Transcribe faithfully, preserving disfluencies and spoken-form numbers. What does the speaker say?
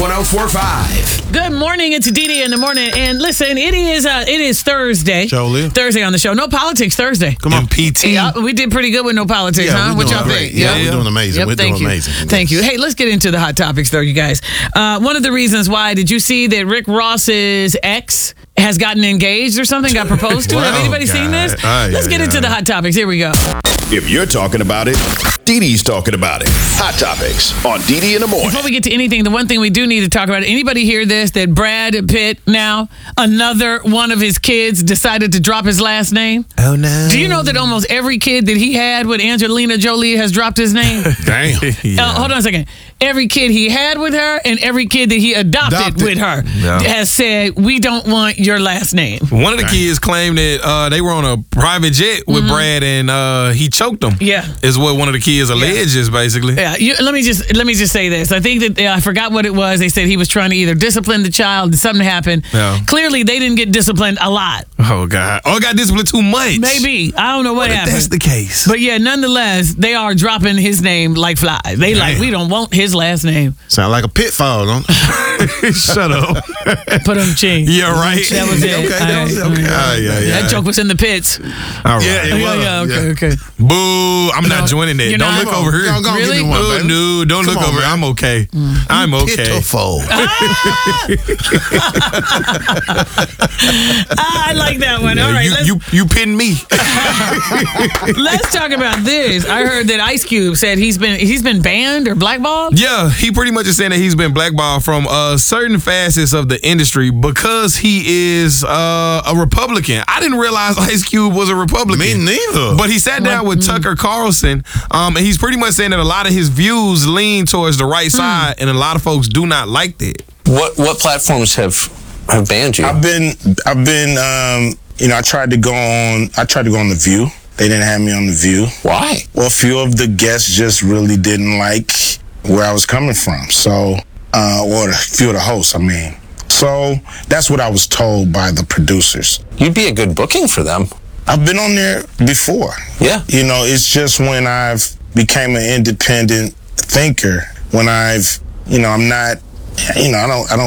one oh four point five. Good morning. It's Dee Dee in the morning. And listen, it is uh, it is Thursday. Show live. Thursday on the show. No politics Thursday. Come on. P T. Yeah, we did pretty good with no politics, Yeah, huh? we're What doing y'all great. think? Yeah, we're doing amazing. Yep, We're thank doing you. amazing. Thank you. Hey, let's get into the hot topics, though, you guys. Uh, one of the reasons why, did you see that Rick Ross's ex has gotten engaged or something, got proposed to? Wow, Have anybody seen God. this? Aye, Let's aye, get into aye. the hot topics. Here we go. If you're talking about it, Dee Dee's talking about it. Hot Topics on Dee Dee in the morning. Before we get to anything, the one thing we do need to talk about, anybody hear this, that Brad Pitt now, another one of his kids decided to drop his last name? Oh, no. Do you know that almost every kid that he had with Angelina Jolie has dropped his name? Damn. Uh, hold on a second. Every kid he had with her and every kid that he adopted, Adopted. with her Yeah. has said, we don't want your last name. One of the kids claimed that uh, they were on a private jet with Brad and uh, he choked them. Yeah. Is what one of the kids alleges, basically. Yeah, you, let me just let me just say this. I think that uh, I forgot what it was. They said he was trying to either discipline the child, something happened. Yeah. Clearly, they didn't get disciplined a lot. Oh, God. Oh, I got disciplined too much. Maybe. I don't know what If happened. that's the case. But yeah, nonetheless, they are dropping his name like flies. They like, Damn. we don't want his last name. Sound like a pitfall, don't it? Shut up. Put him ching. Yeah, right. That was it. Okay, that was it. All right. Okay. Ah, yeah, yeah. That joke was in the pits. All right. Yeah, Oh, it yeah, was. yeah, okay, Yeah. okay. Boo. I'm not No, joining that. you're Don't not? look over here. Go, go Really? give me one, Oh, baby. no, don't Come look on, over. man. I'm okay. I'm okay. Pitiful. Ah, I like that one. All right, you, let's, you you pinned me. let's talk about this. I heard that Ice Cube said he's been he's been banned or blackballed. Yeah, he pretty much is saying that he's been blackballed from uh, certain facets of the industry because he is uh, a Republican. I didn't realize Ice Cube was a Republican. Me neither. But he sat down with Tucker Carlson, um, and he's pretty much saying that a lot of his views lean towards the right side, and a lot of folks do not like that. What what platforms have have banned you? I've been, I've been, um, you know, I tried to go on, I tried to go on The View. They didn't have me on The View. Why? Well, a few of the guests just really didn't like where I was coming from. So, uh, or a few of the hosts, I mean. So that's what I was told by the producers. You'd be a good booking for them. I've been on there before. Yeah. You know, it's just when I've became an independent thinker, when I've, you know, I'm not, you know, I don't, I don't